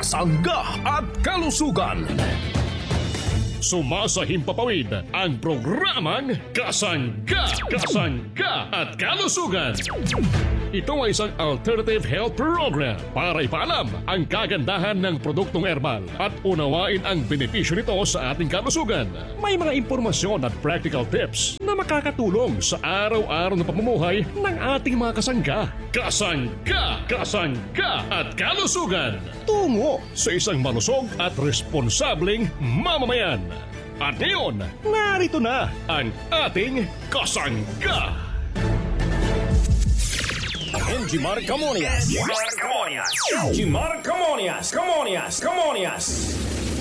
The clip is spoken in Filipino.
kasangga at kalusugan. Sumasahimpapawid ang programang Kasangga, Kasangga at Kalusugan. Ito ay isang alternative health program para ipaalam ang kagandahan ng produktong herbal at unawain ang benepisyo nito sa ating kalusugan. May mga impormasyon at practical tips na makakatulong sa araw-araw na pamumuhay ng ating mga kasangga. Kasangga, Kasangga at Kalusugan. Tungo sa isang malusog at responsableng mamamayan. At ngayon, narito na ang ating Kasangga. Jimar Camonias. Jimar Camonias.